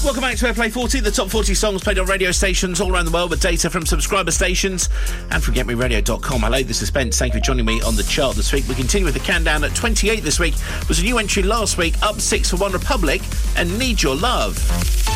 Welcome back to Airplay 40, the top 40 songs played on radio stations all around the world with data from subscriber stations and from GetMeRadio.com. Hello, this is Spence. Thank you for joining me on the chart this week. We continue with the countdown at 28 this week. Was a new entry last week, up 6 for One Republic and Need Your Love.